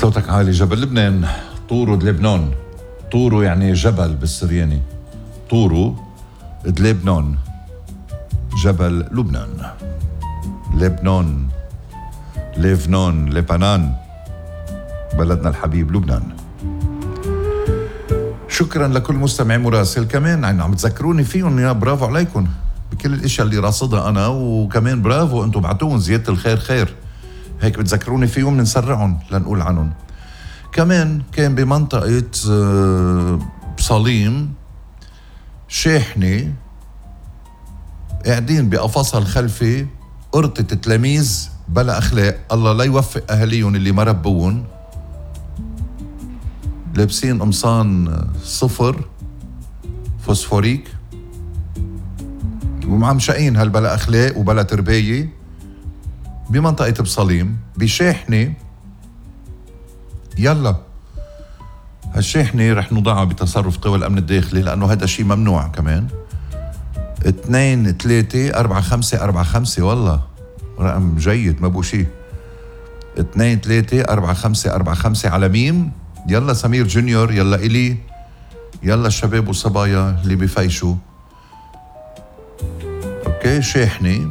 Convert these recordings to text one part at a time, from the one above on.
صوتك عالي. جبل لبنان طورو دلبنان. طورو يعني جبل بالسرياني. طورو دلبنان جبل لبنان. لبنان لبنان لبنان بلدنا الحبيب لبنان. شكرا لكل مستمع مراسل كمان عم تذكروني فيهم. يا برافو عليكم بكل الاشياء اللي راصدها انا، وكمان برافو انتم بعتوهم زيادة الخير خير. هيك بتذكروني فيهم نسرعهم لنقول عنهم. كمان كان بمنطقة بصليم شاحنة قاعدين بقفصها الخلفي قرطة تلاميذ بلا أخلاق، الله لا يوفق أهاليهم اللي ما ربوهم، لابسين قمصان صفر فوسفوريك ومعمشقين هالبلا أخلاق وبلا تربية بمنطقة بصليم بشاحنة. يلا هالشاحنة رح نوضعها بتصرف قوى الأمن الداخلي لأنه هذا الشيء ممنوع. كمان 2 3 4 5 4 5 والله رقم جيد ما بو شيء. 2 3 4 5 4 5 على ميم. يلا سمير جونيور، يلا إلي، يلا الشباب والصبايا اللي بفيشوا. اوكي شاحنة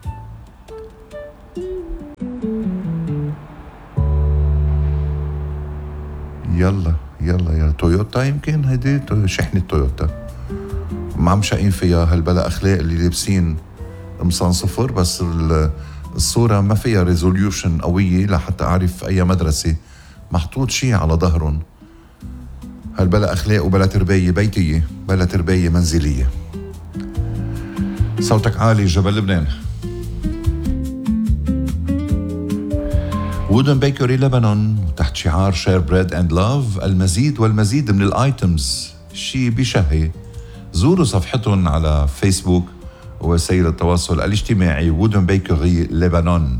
يلا يا تويوتا، يمكن هيدي شحنة تويوتا معمشقين فيها هالبلا أخلاق اللي لابسين قمصان صفر. بس الصورة ما فيها ريزوليوشن قوية لحتى أعرف أي مدرسة. محطوط شيء على ظهرهم هالبلا أخلاق وبلا تربية بيتية بلا تربية منزلية. صوتك عالي. جبل لبنان وودن بيكري لبنان تحت شعار شير بريد اند لاف. المزيد والمزيد من الايتمز، شيء بشهي. زوروا صفحتهم على فيسبوك ووسائل التواصل الاجتماعي وودن بيكري لبنان.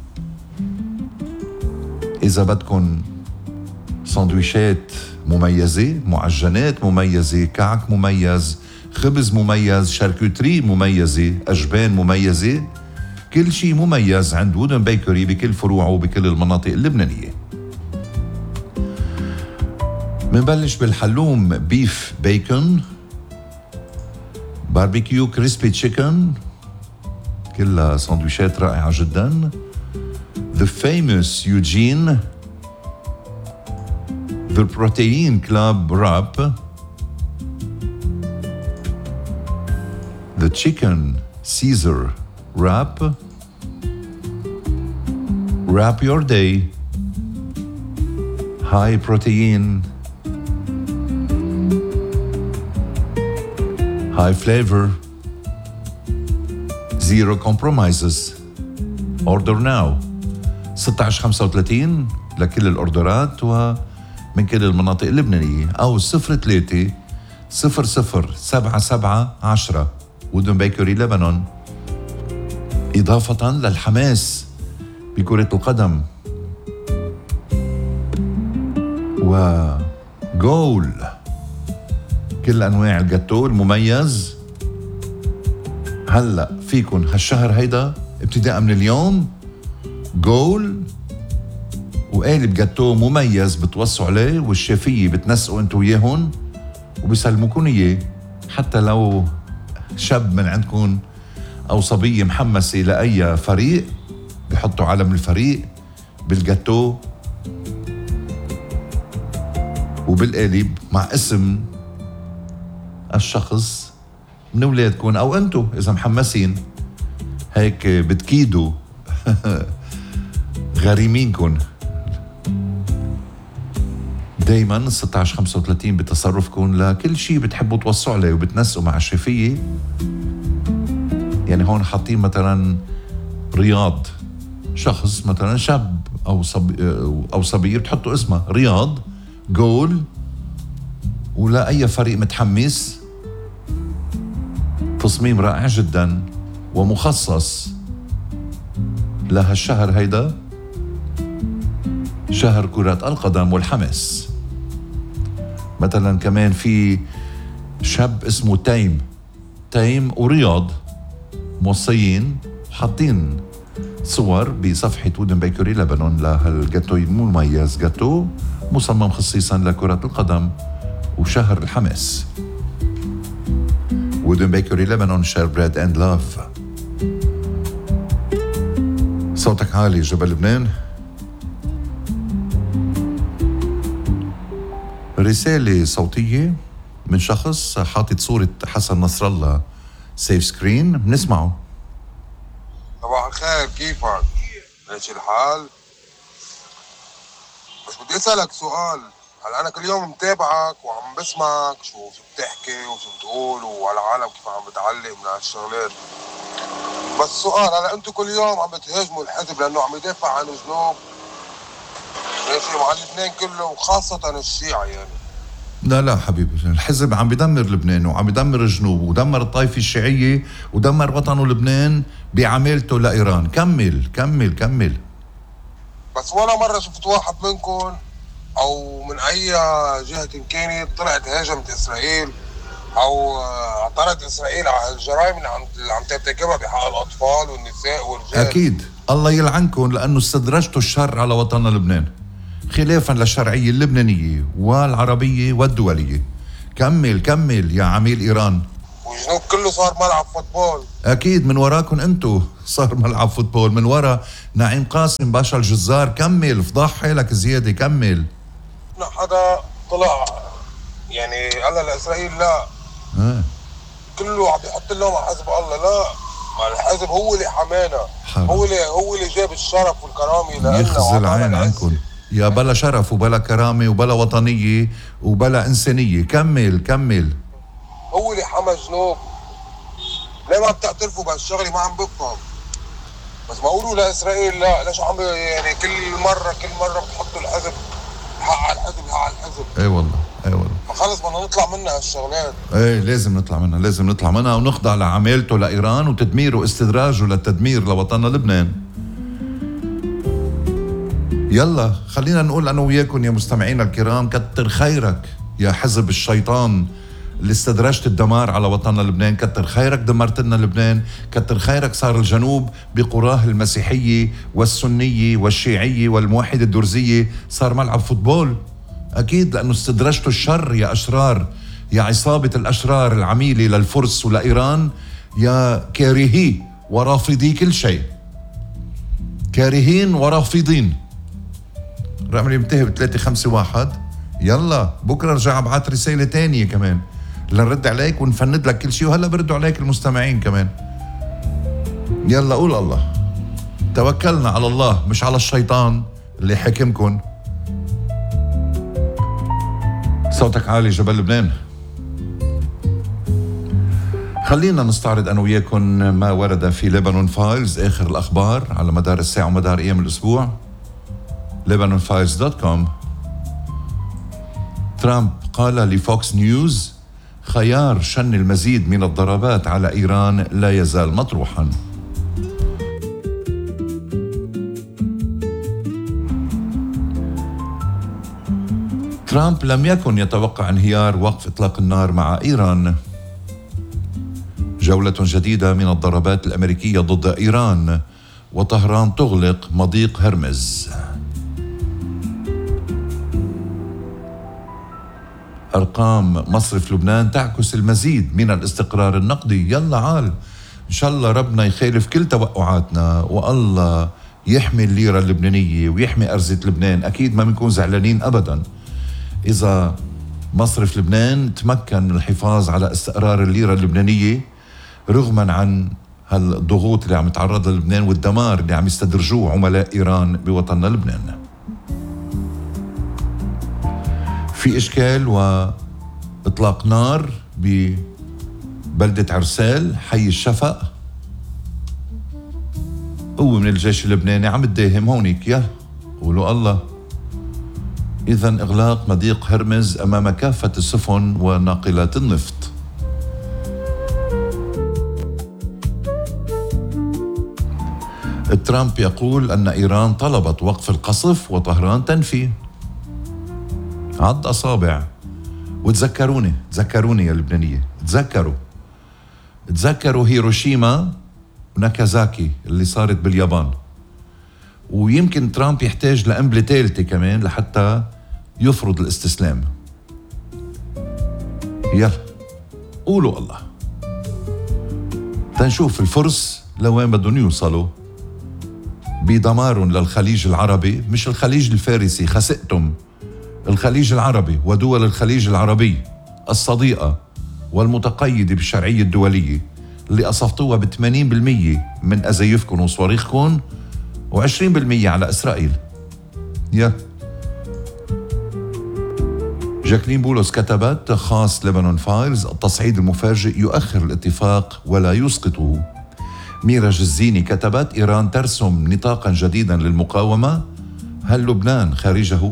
إذا بدكم سندويشات مميزة، معجنات مميزة، كعك مميز، خبز مميز، شاركوتري مميزة، أجبان مميزة، كل شيء مميز عند وودن بيكري بكل فروعه وبكل المناطق اللبنانية. منبلش بالحلوم بيف بيكون، باربيكيو كريسبي تشيكن، كلها سندويشات رائعة جدا. The famous Eugene, The Protein Club Wrap, The Chicken Caesar Wrap, Wrap Your Day, High Protein, High Flavor, Zero Compromises. Order now 16:35 لكل الأوردرات ومن كل المناطق اللبنانية، أو 03 00 77 10 وودن بيكري لبنان. إضافة للحماس بكرة القدم وجول كل أنواع الجاتو المميز. هلأ فيكن هالشهر هيدا ابتداء من اليوم جول وقالب جاتو مميز بتوصوا عليه والشافية بتنسقوا انتو وياهن وبيسلموكن اياه. حتى لو شاب من عندكم او صبية محمسة لأي فريق بيحطوا علم الفريق بالجاتو وبالقالب مع اسم الشخص من اولادكم او انتو اذا محمسين هيك بتكيدوا غريمينكن. دايما 16:35 بتصرفكم لكل شيء بتحبوا توصوا عليه وبتنسقوا مع الشفية. يعني هون حاطين مثلا رياض، شخص مثلا شاب او صبية بتحطوا اسمه رياض جول، ولا اي فريق متحمس. تصميم رائع جدا ومخصص لهالشهر هيدا، شهر كرة القدم والحماس. مثلا كمان في شاب اسمه تيم ورياض موصيين حاطين صور بصفحة وودن بيكري لبنان لهالجاتو المميز، جاتو مصمم خصيصا لكرة القدم وشهر الحماس. وودن بيكري لبنان شير بريد اند لاف. صوتك عالي جبل لبنان. رسالة صوتية من شخص حاطط صورة حسن نصر الله سيف سكرين، بنسمعه. صباح الخير، كيفك؟ ماشي الحال؟ بس بدي اسألك سؤال. هلا أنا كل يوم متابعك وعم بسمعك شو بتحكي وشو بتقول وهالعالم كيف عم بتعلق من هالشغلات. بس سؤال، هلا أنتوا كل يوم عم بتهاجموا الحزب لأنه عم يدافع عن الجنوب، ماشي، مع لبنان كله وخاصة الشيعة يعني. لا حبيبي، الحزب عم بدمر لبنان وعم بدمر الجنوب ودمر الطائفة الشيعية ودمر وطنه لبنان بعملته لإيران. كمل كمل كمل. بس ولا مرة شفت واحد منكم أو من أي جهة كانت طلعت هاجمت إسرائيل أو اعترض إسرائيل على الجرائم اللي عم ترتكبها بحق الأطفال والنساء والرجال. أكيد الله يلعنكم لأنه استدرجتوا الشر على وطننا لبنان خلافا للشرعية اللبنانية والعربية والدولية. كمل كمل يا عميل إيران. والجنوب كله صار ملعب فوتبول. أكيد من وراكم أنتو صار ملعب فوتبول، من ورا نعيم قاسم باشا الجزار. كمل، فضح حالك زيادة، كمل. حدا طلع يعني قال لإسرائيل لا، كله عم يحط اللوم على حزب الله. لا، ما الحزب هو اللي حمانا، هو اللي جاب الشرف والكرامة لنا. يخزي العين عنكم يا بلا شرف وبلا كرامة وبلا وطنية وبلا إنسانية. كمل كمل. هو اللي حمى الجنوب. ليه ما بتعترفوا بهالشغلة؟ ما عم بفهم. بس ما قولوا لإسرائيل لا. ليش عم يعني كل مرة بتحطوا الحزب حق على الحزب حق على الحزب؟ اي والله اي والله. ما خلص بدنا نطلع منها هالشغلات. ايه لازم نطلع منها ونخضع لعمالته لإيران وتدميره واستدراجه للتدمير لوطننا لبنان. يلا خلينا نقول أنا وياكم يا مستمعينا الكرام، كتر خيرك يا حزب الشيطان اللي استدرجت الدمار على وطننا لبنان. كتر خيرك دمرت لنا لبنان. كتر خيرك صار الجنوب بقراه المسيحية والسنية والشيعية والموحدة الدرزية صار ملعب فوتبول. أكيد لأنه استدرجتوا الشر يا أشرار، يا عصابة الأشرار العميلة للفرس ولإيران، يا كارهي ورافضي كل شيء، كارهين ورافضين. رقم ينتهي ب351. يلا بكرة رجع ابعت رسالة تانية كمان لنرد عليك ونفند لك كل شيء، وهلا بردوا عليك المستمعين كمان. يلا قول الله. توكلنا على الله مش على الشيطان اللي حكمكن. صوتك عالي جبل لبنان. خلينا نستعرض أنا وياكم ما ورد في ليبانون فايلز، آخر الأخبار على مدار الساعة ومدار أيام الأسبوع. lebanonfiles.com. ترامب قال لفوكس نيوز خيار شن المزيد من الضربات على إيران لا يزال مطروحا. ترامب لم يكن يتوقع انهيار وقف إطلاق النار مع إيران. جولة جديدة من الضربات الأمريكية ضد إيران وطهران تغلق مضيق هرمز. أرقام مصرف لبنان تعكس المزيد من الاستقرار النقدي. يلا عال، إن شاء الله ربنا يخالف كل توقعاتنا والله يحمي الليرة اللبنانية ويحمي أرزة لبنان. أكيد ما بنكون زعلانين أبدا إذا مصرف لبنان تمكن من الحفاظ على استقرار الليرة اللبنانية رغما عن هالضغوط اللي عم يتعرض للبنان والدمار اللي عم يستدرجوه عملاء إيران بوطننا لبنان. في إشكال وإطلاق نار ببلدة عرسال حي الشفق. قوة من الجيش اللبناني عم تداهم هونيك. يا قولوا الله. إذن إغلاق مضيق هرمز أمام كافة السفن وناقلات النفط. ترامب يقول أن إيران طلبت وقف القصف وطهران تنفي. عض أصابع. وتذكروني يا لبنانية، تذكروا هيروشيما وناكازاكي اللي صارت باليابان. ويمكن ترامب يحتاج لقنبلة ثالثة كمان لحتى يفرض الاستسلام. يلا قولوا الله. تنشوف الفرس لوين بدهم يوصلوا بدمار للخليج العربي، مش الخليج الفارسي، خسئتم، الخليج العربي ودول الخليج العربي الصديقة والمتقيدة بالشرعية الدولية اللي أصفتوها ب 80% من أزيفكم وصواريخكم و20% على إسرائيل. يا جاكلين بولس كتبت خاص لبنان فايلز: التصعيد المفاجئ يؤخر الاتفاق ولا يسقطه. ميرا جزيني كتبت: إيران ترسم نطاقا جديدا للمقاومة، هل لبنان خارجه؟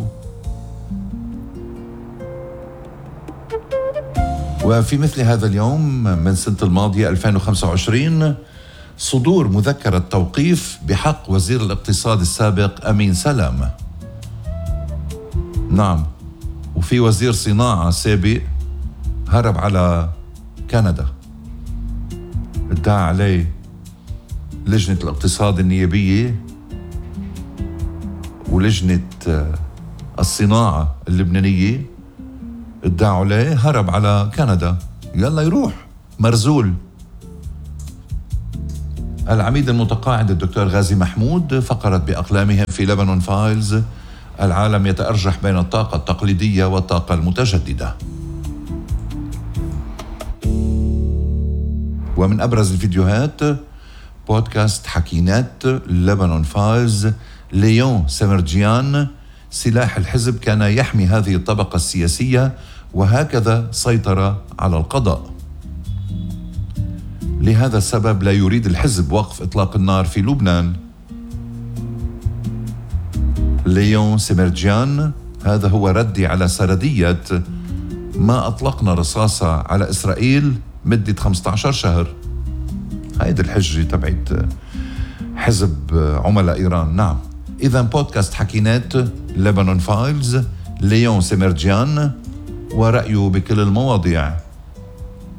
وفي مثل هذا اليوم من سنة الماضية 2025 صدور مذكرة توقيف بحق وزير الاقتصاد السابق أمين سلام. نعم، وفي وزير صناعة سابق هرب على كندا، ادعى عليه لجنة الاقتصاد النيابية ولجنة الصناعة اللبنانية، ادعوا عليه هرب على كندا. يلا يروح مرزول. العميد المتقاعد الدكتور غازي محمود فقرت بأقلامهم في لبنان فايلز: العالم يتأرجح بين الطاقة التقليدية والطاقة المتجددة. ومن أبرز الفيديوهات بودكاست حكينات لبنان فايلز: ليون سمرجيان: سلاح الحزب كان يحمي هذه الطبقة السياسية وهكذا سيطر على القضاء. لهذا السبب لا يريد الحزب وقف إطلاق النار في لبنان. ليون سمرجيان: هذا هو ردي على سردية ما أطلقنا رصاصة على إسرائيل مدة 15 شهر. هيدي الحجة تبعت حزب عملاء إيران. نعم، إذا بودكاست حكينات لبنان فايلز، ليون سمرجيان ورأيه بكل المواضيع.